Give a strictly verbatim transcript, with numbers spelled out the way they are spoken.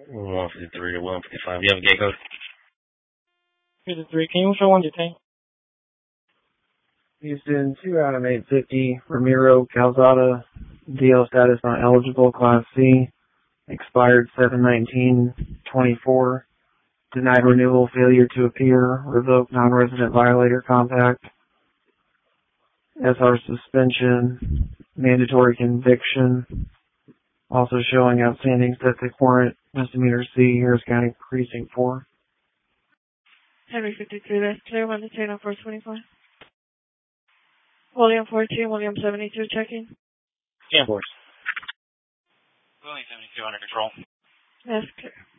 one fifty-three to one fifty-five. You have a gate code? fifty-three, can you show one detain? Houston, two out of eight fifty, Ramiro Calzada, D L status not eligible, Class C, expired seven nineteen twenty-four, denied renewal, failure to appear, revoked non-resident violator compact, S R suspension, mandatory conviction, also showing outstanding static warrant, misdemeanor C, Harris County Precinct four. Henry fifty-three, that's clear, one detain on four twenty-five. William fourteen, William seventy-two, checking. ten four. William seventy-two under control. That's clear.